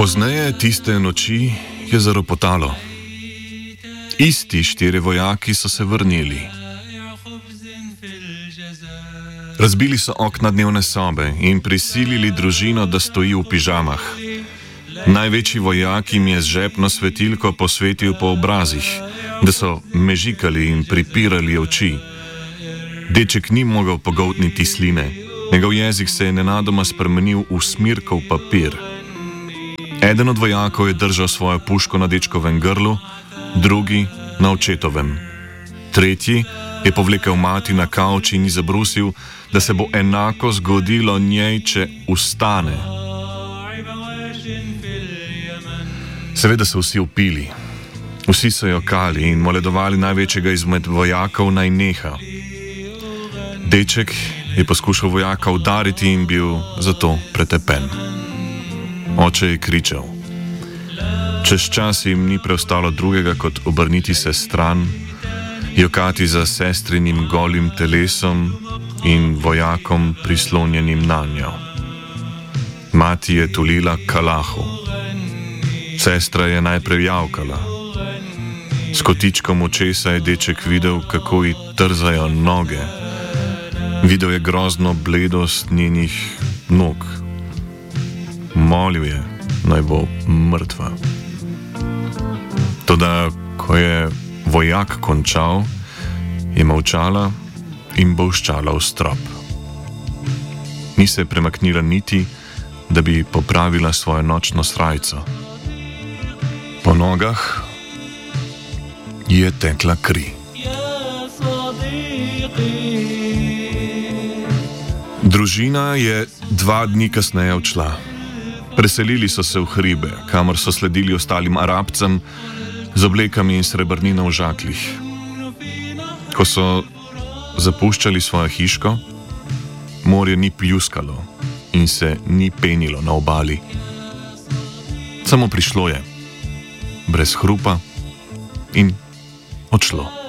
Pozneje tiste noči je zaropotalo. Isti 4 vojaki so se vrnili. Razbili so okna dnevne sobe in prisilili družino, da stoji v pižamah. Največji vojak jim je z žepno svetilko posvetil po obrazih, da so mežikali in pripirali oči. Deček ni mogel pogoltniti sline, njegov jezik se je nenadoma spremenil v smirkov papir. Eden od vojakov je držal svojo puško na dečkovem grlu, drugi na očetovem. Tretji je povlekel mati na kavč in ji zabrusil, da se bo enako zgodilo njej, če vstane. Seveda so vsi vpili. Vsi so jokali in moledovali največjega izmed vojakov naj neha. Deček je poskušal vojaka udariti in bil zato pretepen. Oče je kričal. Čez čas jim ni preostalo drugega, kot obrniti se stran, jokati za sestrinim golim telesom in vojakom prislonjenim nanjo. Mati je tulila kalahu. Sestra je najprej javkala. S kotičkom očesa je deček videl, kako ji trzajo noge. Videl je grozno bledost njenih nog. Molil je, naj bo mrtva. Toda, ko je vojak končal, je molčala in bolščala v strop. Ni se premaknila niti, da bi popravila svojo nočno srajco. Po nogah je tekla kri. Družina je 2 dni kasneje odšla. Preselili so se v hribe, kamor so sledili ostalim Arabcem z oblekami in srebrnino v žaklih. Ko so zapuščali svojo hiško, morje ni pljuskalo in se ni penilo na obali. Samo prišlo je, brez hrupa, in odšlo.